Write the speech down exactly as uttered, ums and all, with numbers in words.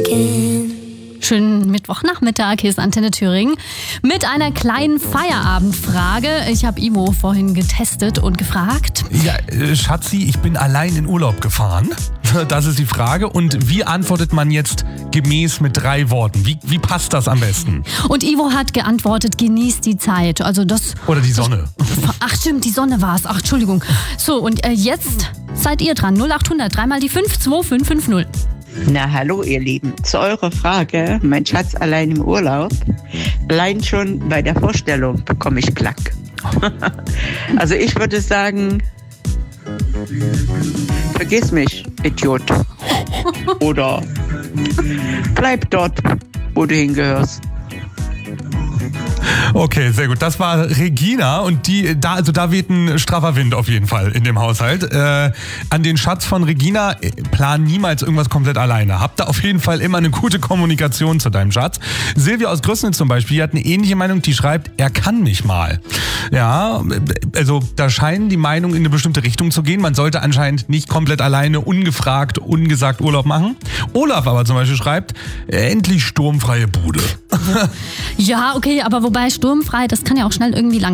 again. Schönen Mittwochnachmittag, hier ist Antenne Thüringen mit einer kleinen Feierabendfrage. Ich habe Ivo vorhin getestet und gefragt. Ja, äh, Schatzi, ich bin allein in Urlaub gefahren. Das ist die Frage. Und wie antwortet man jetzt gemäß mit drei Worten? Wie, wie passt das am besten? Und Ivo hat geantwortet, genießt die Zeit. Also das. Oder die Sonne. Ach stimmt, die Sonne war es. Ach, Entschuldigung. So, und äh, jetzt seid ihr dran. null acht hundert, dreimal die fünf, zwei fünf fünf null. Na, hallo ihr Lieben. Zu eurer Frage, mein Schatz allein im Urlaub. Allein schon bei der Vorstellung bekomme ich Klack. Also ich würde sagen, vergiss mich, Idiot. Oder bleib dort, wo du hingehörst. Okay, sehr gut. Das war Regina und die, da, also da weht ein straffer Wind auf jeden Fall in dem Haushalt. Äh, an den Schatz von Regina, äh, plan niemals irgendwas komplett alleine. Hab da auf jeden Fall immer eine gute Kommunikation zu deinem Schatz. Silvia aus Größnitz zum Beispiel, die hat eine ähnliche Meinung, die schreibt, er kann mich mal. Ja, also da scheinen die Meinungen in eine bestimmte Richtung zu gehen. Man sollte anscheinend nicht komplett alleine, ungefragt, ungesagt Urlaub machen. Olaf aber zum Beispiel schreibt, äh, endlich sturmfreie Bude. Ja, okay, aber wobei sturmfrei, das kann ja auch schnell irgendwie lang